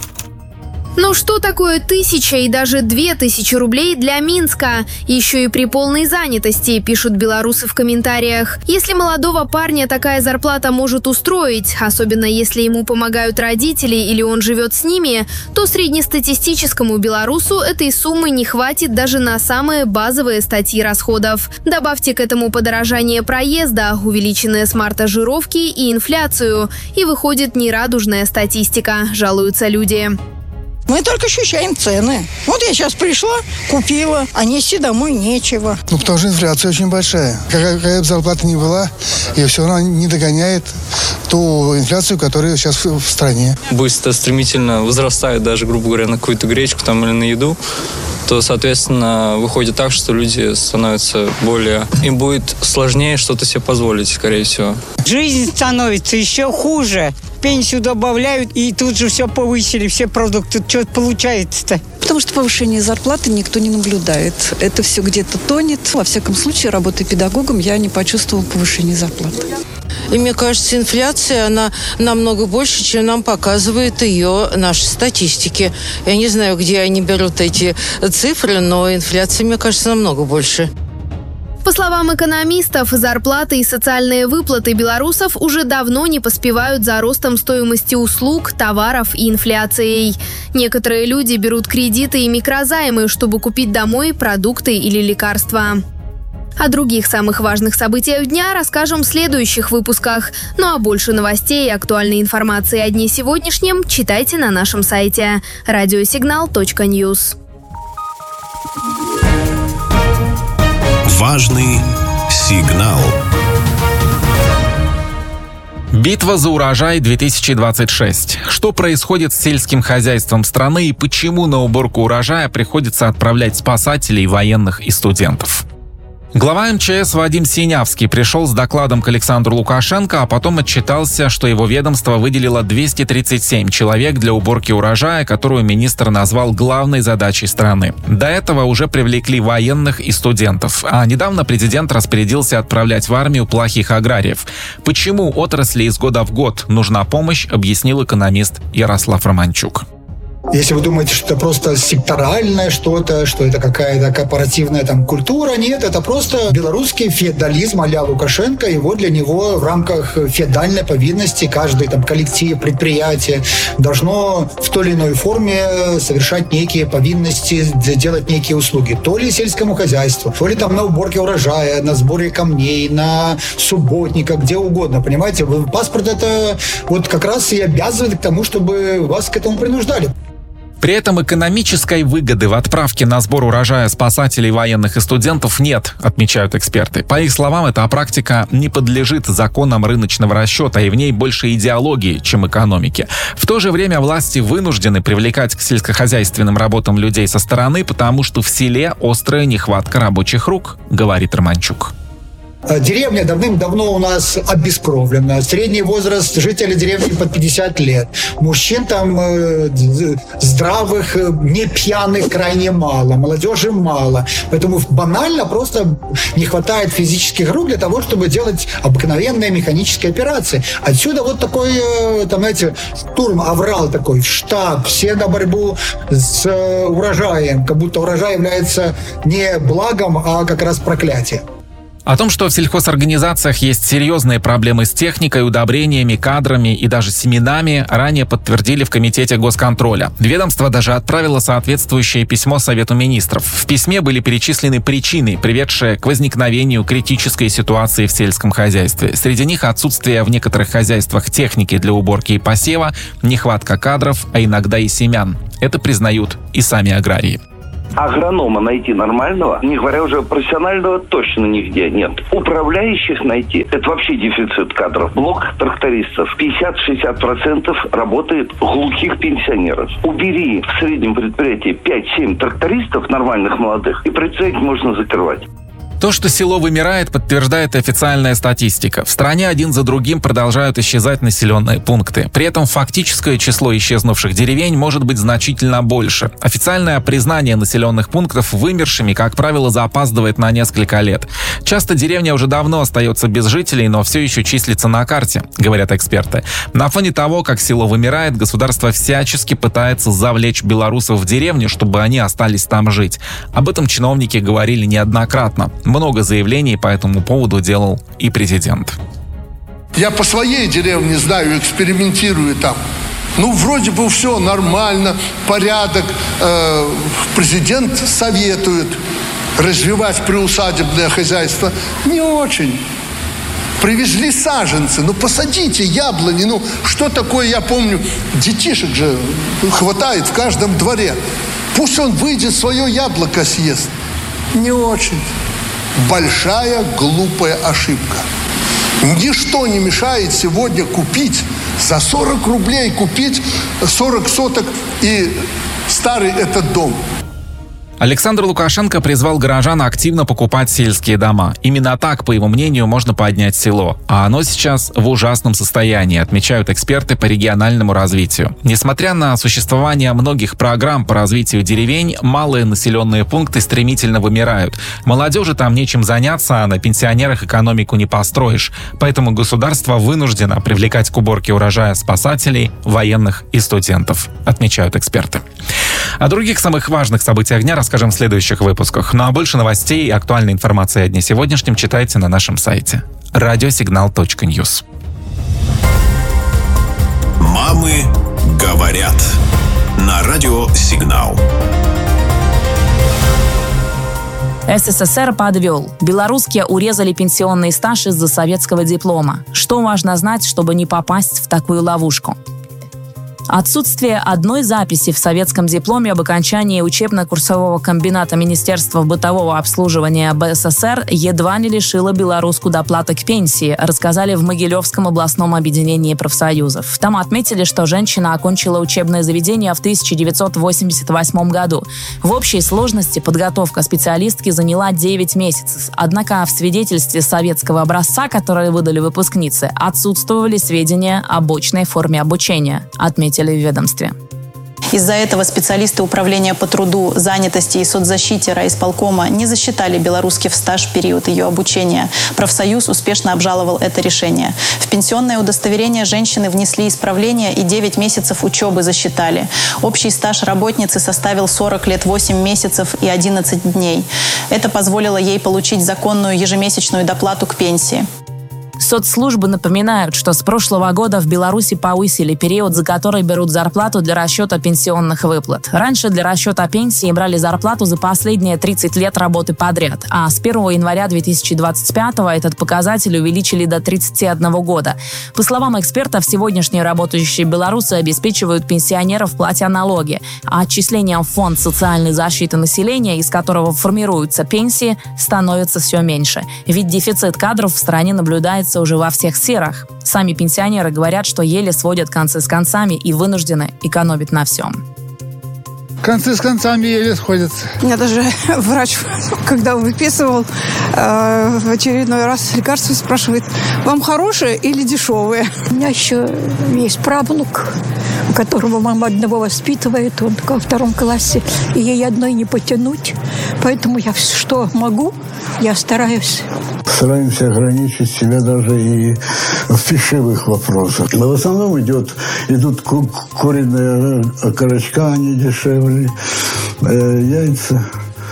Но что такое тысяча и даже две тысячи рублей для Минска? Еще и при полной занятости, пишут белорусы в комментариях. Если молодого парня такая зарплата может устроить, особенно если ему помогают родители или он живет с ними, то среднестатистическому белорусу этой суммы не хватит даже на самые базовые статьи расходов. Добавьте к этому подорожание проезда, увеличенные с марта жировки и инфляцию, и выходит нерадужная статистика, жалуются люди. Мы только ощущаем цены. Вот я сейчас пришла, купила, а нести домой нечего. Ну, потому что инфляция очень большая. Какая, какая бы зарплата ни была, и все равно не догоняет ту инфляцию, которая сейчас в стране. Быстро, стремительно возрастает даже, грубо говоря, на какую-то гречку там или на еду, то, соответственно, выходит так, что люди становятся более... Им будет сложнее что-то себе позволить, скорее всего. Жизнь становится еще хуже. Пенсию добавляют, и тут же все повысили, все продукты. Что получается-то? Потому что повышение зарплаты никто не наблюдает. Это все где-то тонет. Во всяком случае, работая педагогом, я не почувствовала повышение зарплаты. И мне кажется, инфляция, она намного больше, чем нам показывает ее наши статистики. Я не знаю, где они берут эти цифры, но инфляция, мне кажется, намного больше. По словам экономистов, зарплаты и социальные выплаты белорусов уже давно не поспевают за ростом стоимости услуг, товаров и инфляцией. Некоторые люди берут кредиты и микрозаймы, чтобы купить домой продукты или лекарства. О других самых важных событиях дня расскажем в следующих выпусках. Ну а больше новостей и актуальной информации о дне сегодняшнем читайте на нашем сайте радиосигнал точка ньюс. Важный сигнал. Битва за урожай две тысячи двадцать шесть. Что происходит с сельским хозяйством страны и почему на уборку урожая приходится отправлять спасателей, военных и студентов? Глава эм че эс Вадим Синявский пришел с докладом к Александру Лукашенко, а потом отчитался, что его ведомство выделило двести тридцать семь человек для уборки урожая, которую министр назвал главной задачей страны. До этого уже привлекли военных и студентов, а недавно президент распорядился отправлять в армию плохих аграриев. Почему отрасли из года в год нужна помощь, объяснил экономист Ярослав Романчук. Если вы думаете, что это просто секторальное что-то, что это какая-то корпоративная там культура, нет, это просто белорусский феодализм а-ля Лукашенко, его для него в рамках феодальной повинности каждый там коллектив, предприятие должно в той или иной форме совершать некие повинности, делать некие услуги. То ли сельскому хозяйству, то ли там на уборке урожая, на сборе камней, на субботниках, где угодно, понимаете? Паспорт это вот как раз и обязывает к тому, чтобы вас к этому принуждали. При этом экономической выгоды в отправке на сбор урожая спасателей, военных и студентов нет, отмечают эксперты. По их словам, эта практика не подлежит законам рыночного расчета, и в ней больше идеологии, чем экономики. В то же время власти вынуждены привлекать к сельскохозяйственным работам людей со стороны, потому что в селе острая нехватка рабочих рук, говорит Романчук. Деревня давным-давно у нас обескровлена. Средний возраст жителей деревни под пятьдесят лет. Мужчин там э, здравых, не пьяных крайне мало. Молодежи мало. Поэтому банально просто не хватает физических рук для того, чтобы делать обыкновенные механические операции. Отсюда вот такой, э, там, знаете, штурм, аврал такой, штаб, все на борьбу с э, урожаем. Как будто урожай является не благом, а как раз проклятием. О том, что в сельхозорганизациях есть серьезные проблемы с техникой, удобрениями, кадрами и даже семенами, ранее подтвердили в Комитете госконтроля. Ведомство даже отправило соответствующее письмо Совету министров. В письме были перечислены причины, приведшие к возникновению критической ситуации в сельском хозяйстве. Среди них отсутствие в некоторых хозяйствах техники для уборки и посева, нехватка кадров, а иногда и семян. Это признают и сами аграрии. Агронома найти нормального, не говоря уже профессионального, точно нигде нет. Управляющих найти – это вообще дефицит кадров. Блок трактористов пятьдесят-шестьдесят процентов работает глухих пенсионеров. Убери в среднем предприятии пять-семь трактористов нормальных молодых, и предприятие можно закрывать. То, что село вымирает, подтверждает официальная статистика. В стране один за другим продолжают исчезать населенные пункты. При этом фактическое число исчезнувших деревень может быть значительно больше. Официальное признание населенных пунктов вымершими, как правило, запаздывает на несколько лет. Часто деревня уже давно остается без жителей, но все еще числится на карте, говорят эксперты. На фоне того, как село вымирает, государство всячески пытается завлечь белорусов в деревню, чтобы они остались там жить. Об этом чиновники говорили неоднократно. Много заявлений по этому поводу делал и президент. Я по своей деревне знаю, экспериментирую там. Ну, вроде бы все нормально, порядок. Э, президент советует развивать приусадебное хозяйство. Не очень. Привезли саженцы, ну посадите яблони, ну что такое, я помню, детишек же хватает в каждом дворе. Пусть он выйдет, свое яблоко съест. Не очень. Большая глупая ошибка. Ничто не мешает сегодня купить за сорок рублей, купить сорок соток и старый этот дом. Александр Лукашенко призвал горожан активно покупать сельские дома. Именно так, по его мнению, можно поднять село. А оно сейчас в ужасном состоянии, отмечают эксперты по региональному развитию. Несмотря на существование многих программ по развитию деревень, малые населенные пункты стремительно вымирают. Молодежи там нечем заняться, а на пенсионерах экономику не построишь. Поэтому государство вынуждено привлекать к уборке урожая спасателей, военных и студентов, отмечают эксперты. О других самых важных событиях дня расскажем в следующих выпусках. Ну а больше новостей и актуальной информации о дне сегодняшнем читайте на нашем сайте радиосигнал точка ньюс. Мамы говорят на радио Сигнал. СССР подвел. Белорусские урезали пенсионный стаж из-за советского диплома. Что важно знать, чтобы не попасть в такую ловушку? Отсутствие одной записи в советском дипломе об окончании учебно-курсового комбината Министерства бытового обслуживания БССР едва не лишило белоруску доплаты к пенсии, рассказали в Могилевском областном объединении профсоюзов. Там отметили, что женщина окончила учебное заведение в тысяча девятьсот восемьдесят восьмом году. В общей сложности подготовка специалистки заняла девять месяцев. Однако в свидетельстве советского образца, которое выдали выпускницы, отсутствовали сведения об очной форме обучения, отметили в ведомстве. Из-за этого специалисты Управления по труду, занятости и соцзащите райисполкома не засчитали белорусский в стаж в период ее обучения. Профсоюз успешно обжаловал это решение. В пенсионное удостоверение женщины внесли исправления и девять месяцев учебы засчитали. Общий стаж работницы составил сорок лет восемь месяцев и одиннадцать дней. Это позволило ей получить законную ежемесячную доплату к пенсии. Соцслужбы напоминают, что с прошлого года в Беларуси повысили период, за который берут зарплату для расчета пенсионных выплат. Раньше для расчета пенсии брали зарплату за последние тридцать лет работы подряд, а с первого января две тысячи двадцать пятого этот показатель увеличили до тридцати одного года. По словам экспертов, сегодняшние работающие белорусы обеспечивают пенсионеров, платя налоги, а отчислением в фонд социальной защиты населения, из которого формируются пенсии, становится все меньше. Ведь дефицит кадров в стране наблюдается уже во всех сферах. Сами пенсионеры говорят, что еле сводят концы с концами и вынуждены экономить на всем. Концы с концами еле сходятся. Меня даже врач, когда выписывал э, в очередной раз лекарство, спрашивает, вам хорошее или дешевое? У меня еще есть правнук, которого мама одного воспитывает, он во втором классе, и ей одной не потянуть. Поэтому я что могу, я стараюсь. Стараемся ограничить себя даже и в пищевых вопросах. Но в основном идет, идут куриные окорочка, они дешевле, э, яйца,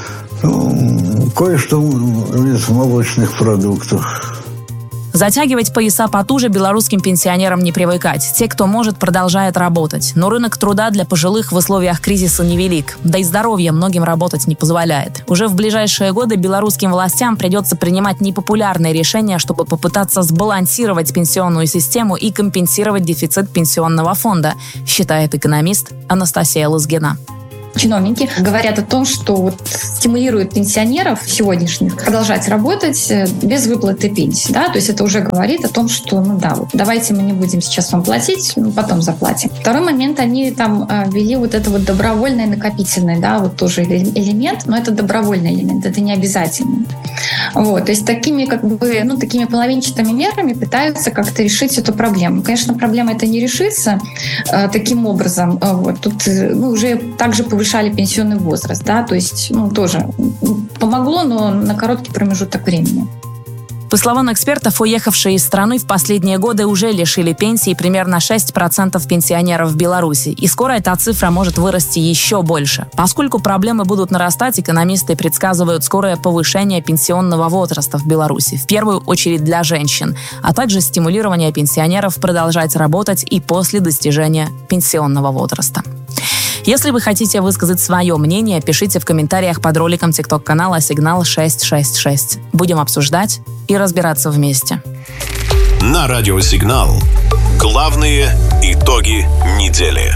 ну, кое-что из молочных продуктов. Затягивать пояса потуже белорусским пенсионерам не привыкать. Те, кто может, продолжают работать. Но рынок труда для пожилых в условиях кризиса невелик. Да и здоровье многим работать не позволяет. Уже в ближайшие годы белорусским властям придется принимать непопулярные решения, чтобы попытаться сбалансировать пенсионную систему и компенсировать дефицит пенсионного фонда, считает экономист Анастасия Лызгина. Чиновники говорят о том, что вот стимулируют пенсионеров сегодняшних продолжать работать без выплаты пенсии. Да? То есть это уже говорит о том, что ну да, вот давайте мы не будем сейчас вам платить, ну, потом заплатим. Второй момент, они там ввели вот это вот добровольное накопительное, да, вот тоже элемент, но это добровольный элемент, это не обязательно. Вот, то есть такими как бы, ну, такими половинчатыми мерами пытаются как-то решить эту проблему. Конечно, проблема эта не решится э, таким образом. Вот, тут ну, уже также повышали пенсионный возраст, да, то есть, ну, тоже помогло, но на короткий промежуток времени. По словам экспертов, уехавшие из страны в последние годы уже лишили пенсии примерно шесть процентов пенсионеров в Беларуси. И скоро эта цифра может вырасти еще больше. Поскольку проблемы будут нарастать, экономисты предсказывают скорое повышение пенсионного возраста в Беларуси, в первую очередь для женщин, а также стимулирование пенсионеров продолжать работать и после достижения пенсионного возраста. Если вы хотите высказать свое мнение, пишите в комментариях под роликом тикток-канала «Сигнал шесть шесть шесть». Будем обсуждать и разбираться вместе. На радио «Сигнал» главные итоги недели.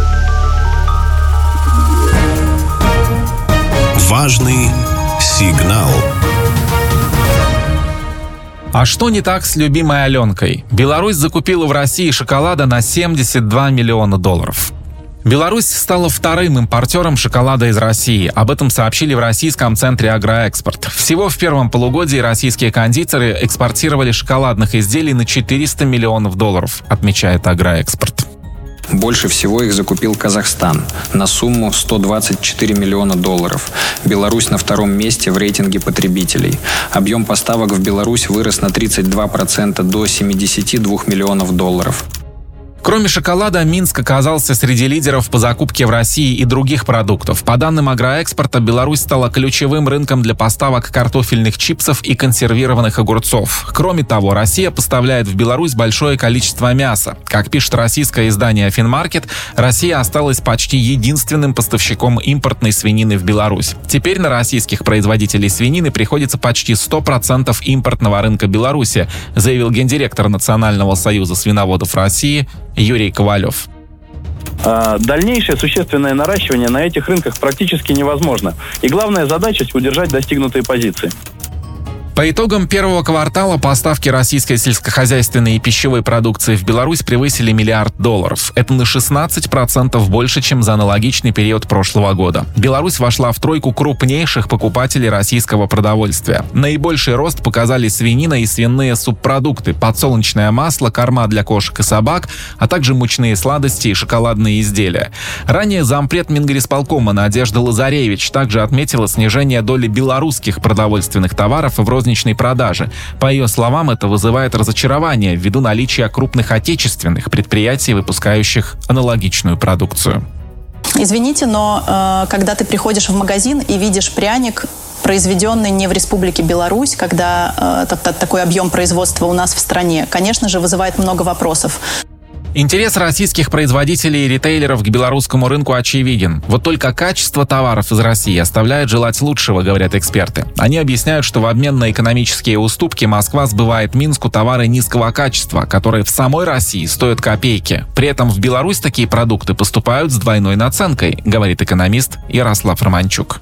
Важный сигнал. А что не так с любимой Аленкой? Беларусь закупила в России шоколада на семьдесят два миллиона долларов. Беларусь стала вторым импортером шоколада из России. Об этом сообщили в российском центре «Агроэкспорт». Всего в первом полугодии российские кондитеры экспортировали шоколадных изделий на четыреста миллионов долларов, отмечает «Агроэкспорт». Больше всего их закупил Казахстан на сумму сто двадцать четыре миллиона долларов. Беларусь на втором месте в рейтинге потребителей. Объем поставок в Беларусь вырос на тридцать два процента до семьдесят два миллионов долларов. Кроме шоколада, Минск оказался среди лидеров по закупке в России и других продуктов. По данным агроэкспорта, Беларусь стала ключевым рынком для поставок картофельных чипсов и консервированных огурцов. Кроме того, Россия поставляет в Беларусь большое количество мяса. Как пишет российское издание «Финмаркет», Россия осталась почти единственным поставщиком импортной свинины в Беларусь. Теперь на российских производителей свинины приходится почти сто процентов импортного рынка Беларуси, заявил гендиректор Национального союза свиноводов России Юрий Ковалев. Дальнейшее существенное наращивание на этих рынках практически невозможно. И главная задача – удержать достигнутые позиции. По итогам первого квартала поставки российской сельскохозяйственной и пищевой продукции в Беларусь превысили миллиард долларов. Это на шестнадцать процентов больше, чем за аналогичный период прошлого года. Беларусь вошла в тройку крупнейших покупателей российского продовольствия. Наибольший рост показали свинина и свиные субпродукты, подсолнечное масло, корма для кошек и собак, а также мучные сладости и шоколадные изделия. Ранее зампред Мингорисполкома Надежда Лазаревич также отметила снижение доли белорусских продовольственных товаров в розничной продаже. По ее словам, это вызывает разочарование ввиду наличия крупных отечественных предприятий, выпускающих аналогичную продукцию. Извините, но э, когда ты приходишь в магазин и видишь пряник, произведенный не в Республике Беларусь, когда э, т- такой объем производства у нас в стране, конечно же, вызывает много вопросов. Интерес российских производителей и ритейлеров к белорусскому рынку очевиден. Вот только качество товаров из России оставляет желать лучшего, говорят эксперты. Они объясняют, что в обмен на экономические уступки Москва сбывает Минску товары низкого качества, которые в самой России стоят копейки. При этом в Беларусь такие продукты поступают с двойной наценкой, говорит экономист Ярослав Романчук.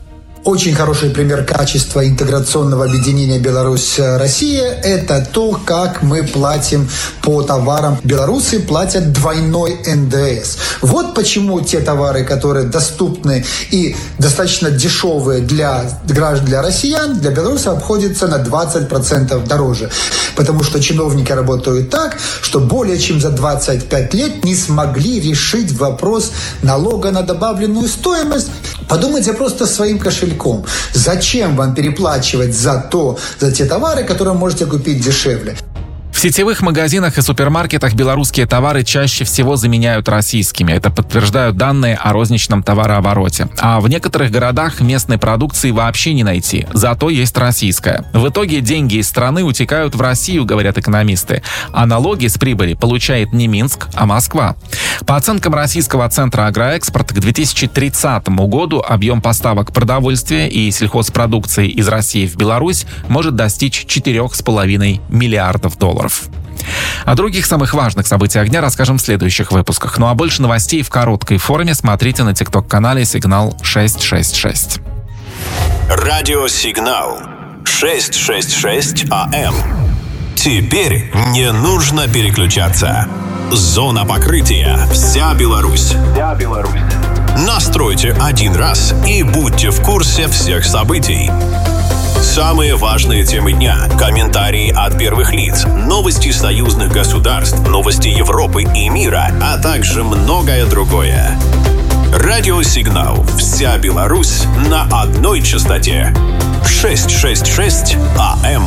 Очень хороший пример качества интеграционного объединения Беларусь-Россия – это то, как мы платим по товарам. Белорусы платят двойной эн дэ эс. Вот почему те товары, которые доступны и достаточно дешевые для граждан, для россиян, для белорусов обходятся на двадцать процентов дороже. Потому что чиновники работают так, что более чем за двадцать пять лет не смогли решить вопрос налога на добавленную стоимость. Подумайте просто своим кошельком. Зачем вам переплачивать за то, за те товары, которые можете купить дешевле? В сетевых магазинах и супермаркетах белорусские товары чаще всего заменяют российскими. Это подтверждают данные о розничном товарообороте. А в некоторых городах местной продукции вообще не найти. Зато есть российская. В итоге деньги из страны утекают в Россию, говорят экономисты. А налоги с прибыли получает не Минск, а Москва. По оценкам Российского центра агроэкспорта, к две тысячи тридцатому году объем поставок продовольствия и сельхозпродукции из России в Беларусь может достичь четырёх с половиной миллиардов долларов. О других самых важных событиях дня расскажем в следующих выпусках. Ну а больше новостей в короткой форме смотрите на тикток-канале «Сигнал шестьсот шестьдесят шесть». Радио «Сигнал» шестьсот шестьдесят шесть а эм. Теперь не нужно переключаться. Зона покрытия. Вся Беларусь. Вся Беларусь. Настройте один раз и будьте в курсе всех событий. Самые важные темы дня, комментарии от первых лиц, новости союзных государств, новости Европы и мира, а также многое другое. Радио «Сигнал». Вся Беларусь на одной частоте. шестьсот шестьдесят шесть а эм.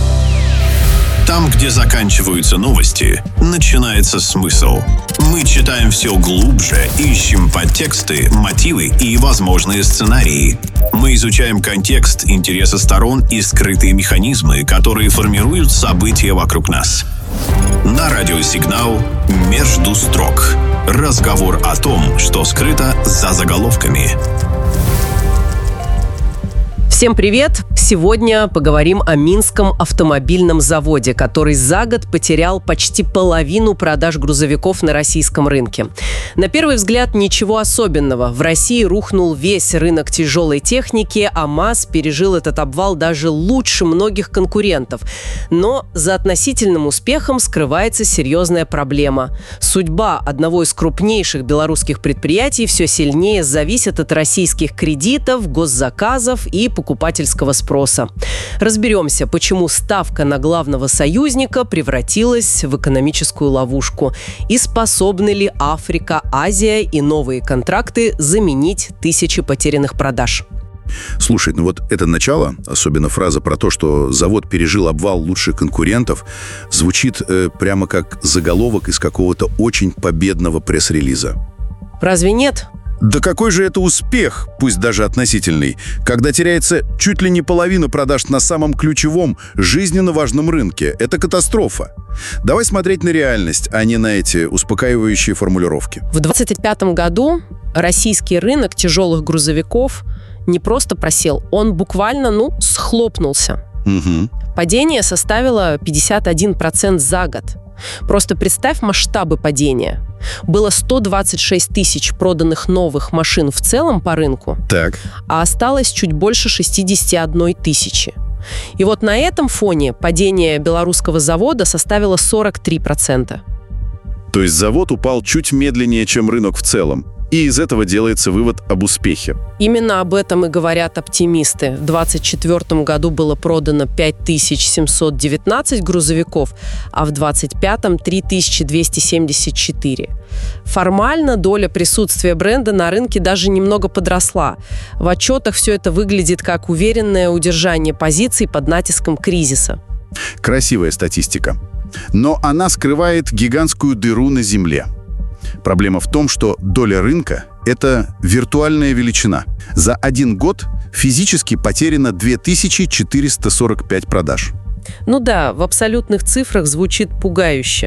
Там, где заканчиваются новости, начинается смысл. Мы читаем все глубже, ищем подтексты, мотивы и возможные сценарии. Мы изучаем контекст, интересы сторон и скрытые механизмы, которые формируют события вокруг нас. На радио «Сигнал» «Между строк». Разговор о том, что скрыто за заголовками. Всем привет! Сегодня поговорим о Минском автомобильном заводе, который за год потерял почти половину продаж грузовиков на российском рынке. На первый взгляд ничего особенного. В России рухнул весь рынок тяжелой техники, а МАЗ пережил этот обвал даже лучше многих конкурентов. Но за относительным успехом скрывается серьезная проблема. Судьба одного из крупнейших белорусских предприятий все сильнее зависит от российских кредитов, госзаказов и покупательского спроса. Разберемся, почему ставка на главного союзника превратилась в экономическую ловушку и способны ли Африка, Азия и новые контракты заменить тысячи потерянных продаж. Слушай, ну вот это начало, особенно фраза про то, что завод пережил обвал лучших конкурентов, звучит э, прямо как заголовок из какого-то очень победного пресс-релиза. Разве нет? Да какой же это успех, пусть даже относительный, когда теряется чуть ли не половина продаж на самом ключевом, жизненно важном рынке. Это катастрофа. Давай смотреть на реальность, а не на эти успокаивающие формулировки. В двадцать пятом году российский рынок тяжелых грузовиков не просто просел, он буквально, ну, схлопнулся. Угу. Падение составило пятьдесят один процент за год. Просто представь масштабы падения. Было сто двадцать шесть тысяч проданных новых машин в целом по рынку, так. а осталось чуть больше шестьдесят одна тысяча. И вот на этом фоне падение белорусского завода составило сорок три процента. То есть завод упал чуть медленнее, чем рынок в целом. И из этого делается вывод об успехе. Именно об этом и говорят оптимисты. В двадцать четвёртом году было продано пять тысяч семьсот девятнадцать грузовиков, а в двадцать пятом – три тысячи двести семьдесят четыре. Формально доля присутствия бренда на рынке даже немного подросла. В отчетах все это выглядит как уверенное удержание позиций под натиском кризиса. Красивая статистика. Но она скрывает гигантскую дыру на земле. Проблема в том, что доля рынка – это виртуальная величина. За один год физически потеряно две тысячи четыреста сорок пять продаж. Ну да, в абсолютных цифрах звучит пугающе.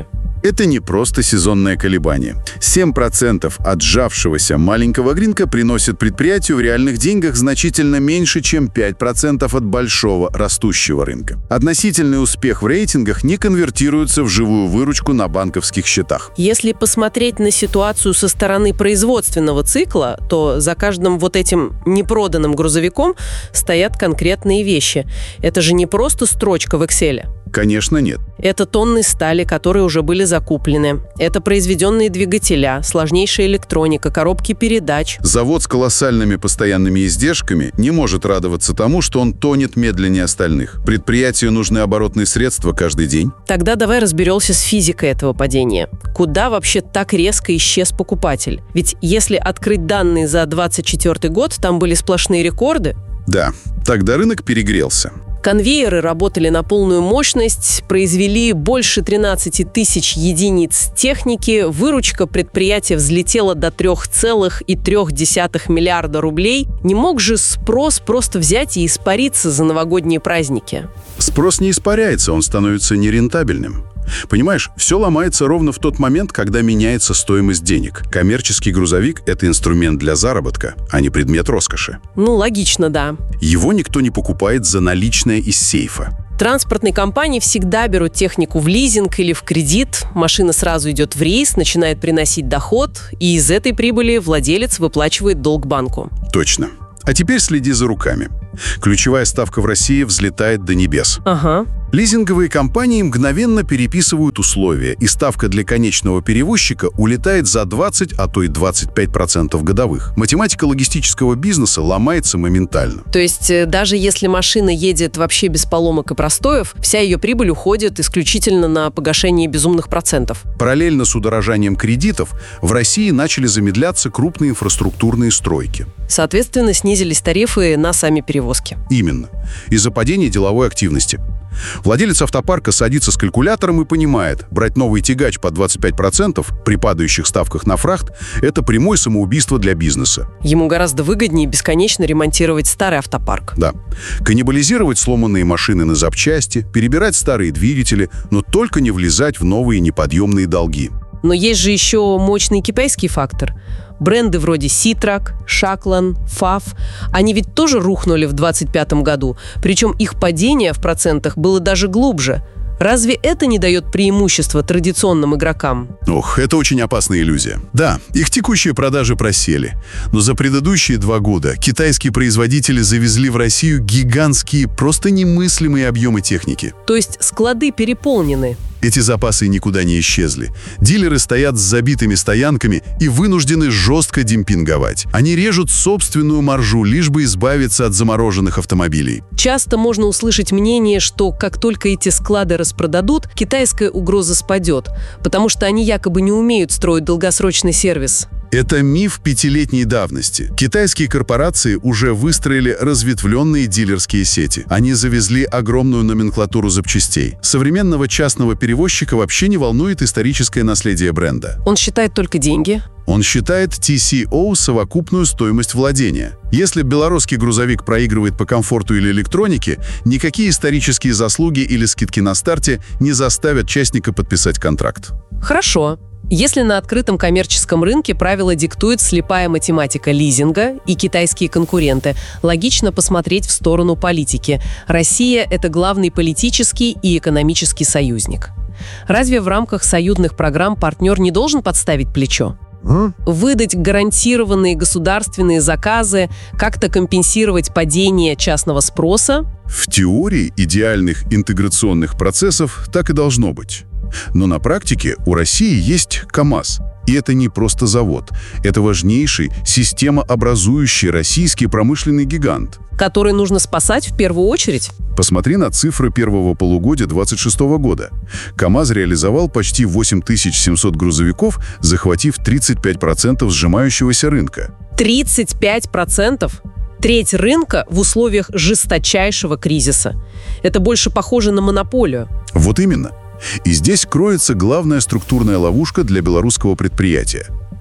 Это не просто сезонное колебание. семь процентов от сжавшегося маленького рынка приносит предприятию в реальных деньгах значительно меньше, чем пять процентов от большого растущего рынка. Относительный успех в рейтингах не конвертируется в живую выручку на банковских счетах. Если посмотреть на ситуацию со стороны производственного цикла, то за каждым вот этим непроданным грузовиком стоят конкретные вещи. Это же не просто строчка в Excel. Конечно, нет. Это тонны стали, которые уже были закуплены. Это произведенные двигателя, сложнейшая электроника, коробки передач. Завод с колоссальными постоянными издержками не может радоваться тому, что он тонет медленнее остальных. Предприятию нужны оборотные средства каждый день. Тогда давай разберемся с физикой этого падения. Куда вообще так резко исчез покупатель? Ведь если открыть данные за двадцать четвёртый год, там были сплошные рекорды. Да, тогда рынок перегрелся. Конвейеры работали на полную мощность, произвели больше тринадцати тысяч единиц техники, выручка предприятия взлетела до трёх целых трёх десятых миллиарда рублей. Не мог же спрос просто взять и испариться за новогодние праздники? Спрос не испаряется, он становится нерентабельным. Понимаешь, все ломается ровно в тот момент, когда меняется стоимость денег. Коммерческий грузовик – это инструмент для заработка, а не предмет роскоши. Ну, логично, да. Его никто не покупает за наличное из сейфа. Транспортные компании всегда берут технику в лизинг или в кредит, машина сразу идет в рейс, начинает приносить доход, и из этой прибыли владелец выплачивает долг банку. Точно. А теперь следи за руками. Ключевая ставка в России взлетает до небес. Ага. Лизинговые компании мгновенно переписывают условия, и ставка для конечного перевозчика улетает за двадцать, а то и двадцать пять процентов годовых. Математика логистического бизнеса ломается моментально. То есть даже если машина едет вообще без поломок и простоев, вся ее прибыль уходит исключительно на погашение безумных процентов. Параллельно с удорожанием кредитов в России начали замедляться крупные инфраструктурные стройки. Соответственно, снизились тарифы на сами перевозки. Именно. Из-за падения деловой активности. Владелец автопарка садится с калькулятором и понимает, брать новый тягач по двадцать пять процентов при падающих ставках на фрахт – это прямое самоубийство для бизнеса. Ему гораздо выгоднее бесконечно ремонтировать старый автопарк. Да. Каннибализировать сломанные машины на запчасти, перебирать старые двигатели, но только не влезать в новые неподъемные долги. Но есть же еще мощный китайский фактор. Бренды вроде Ситрак, Шаклан, Фав, они ведь тоже рухнули в двадцать пятом году. Причем их падение в процентах было даже глубже. Разве это не дает преимущества традиционным игрокам? Ох, это очень опасная иллюзия. Да, их текущие продажи просели. Но за предыдущие два года китайские производители завезли в Россию гигантские, просто немыслимые объемы техники. То есть склады переполнены. Эти запасы никуда не исчезли. Дилеры стоят с забитыми стоянками и вынуждены жестко демпинговать. Они режут собственную маржу, лишь бы избавиться от замороженных автомобилей. Часто можно услышать мнение, что как только эти склады распродадут, китайская угроза спадет, потому что они якобы не умеют строить долгосрочный сервис. Это миф пятилетней давности. Китайские корпорации уже выстроили разветвленные дилерские сети. Они завезли огромную номенклатуру запчастей. Современного частного перевозчика вообще не волнует историческое наследие бренда. Он считает только деньги. Он считает ти си о совокупную стоимость владения. Если белорусский грузовик проигрывает по комфорту или электронике, никакие исторические заслуги или скидки на старте не заставят частника подписать контракт. Хорошо. Если на открытом коммерческом рынке правила диктует слепая математика лизинга и китайские конкуренты, логично посмотреть в сторону политики. Россия – это главный политический и экономический союзник. Разве в рамках союзных программ партнер не должен подставить плечо? Выдать гарантированные государственные заказы, как-то компенсировать падение частного спроса? В теории идеальных интеграционных процессов так и должно быть. Но на практике у России есть КАМАЗ. И это не просто завод. Это важнейший, системообразующий российский промышленный гигант. Который нужно спасать в первую очередь? Посмотри на цифры первого полугодия двадцать шестого года. КАМАЗ реализовал почти восемь тысяч семьсот грузовиков, захватив тридцать пять процентов сжимающегося рынка. тридцать пять процентов? Треть рынка в условиях жесточайшего кризиса. Это больше похоже на монополию. Вот именно. И здесь кроется главная структурная ловушка для белорусского предприятия.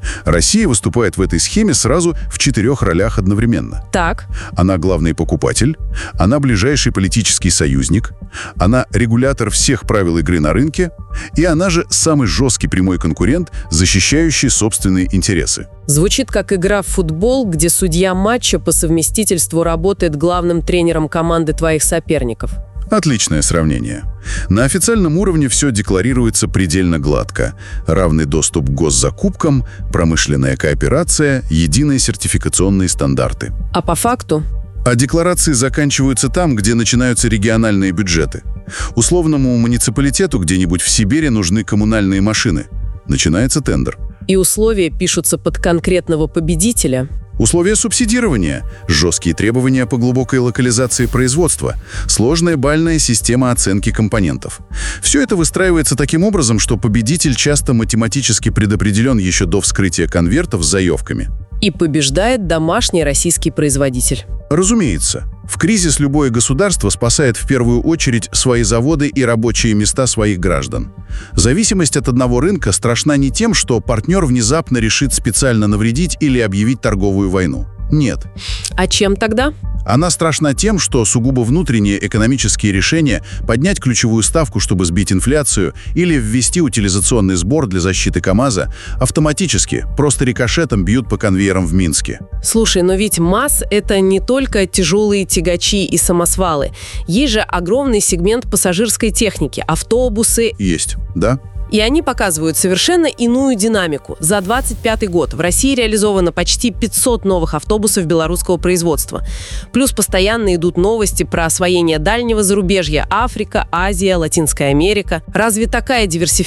Россия выступает в этой схеме сразу в четырех ролях одновременно. Так. Она главный покупатель, она ближайший политический союзник, она регулятор всех правил игры на рынке, и она же самый жесткий прямой конкурент, защищающий собственные интересы. Звучит как игра в футбол, где судья матча по совместительству работает главным тренером команды твоих соперников. Отличное сравнение. На официальном уровне все декларируется предельно гладко. Равный доступ к госзакупкам, промышленная кооперация, единые сертификационные стандарты. А по факту? А декларации заканчиваются там, где начинаются региональные бюджеты. Условному муниципалитету где-нибудь в Сибири нужны коммунальные машины. Начинается тендер. И условия пишутся под конкретного победителя. Условия субсидирования, жесткие требования по глубокой локализации производства, сложная бальная система оценки компонентов. Все это выстраивается таким образом, что победитель часто математически предопределен еще до вскрытия конвертов с заявками. И побеждает домашний российский производитель. Разумеется. В кризис любое государство спасает в первую очередь свои заводы и рабочие места своих граждан. Зависимость от одного рынка страшна не тем, что партнер внезапно решит специально навредить или объявить торговую войну. Нет. А чем тогда? Она страшна тем, что сугубо внутренние экономические решения поднять ключевую ставку, чтобы сбить инфляцию, или ввести утилизационный сбор для защиты КАМАЗа, автоматически, просто рикошетом бьют по конвейерам в Минске. Слушай, но ведь МАЗ – это не только тяжелые тягачи и самосвалы. Есть же огромный сегмент пассажирской техники, автобусы. Есть, да? И они показывают совершенно иную динамику. За двадцать пятый год в России реализовано почти пятьсот новых автобусов белорусского производства. Плюс постоянно идут новости про освоение дальнего зарубежья – Африка, Азия, Латинская Америка. Разве такая диверсификация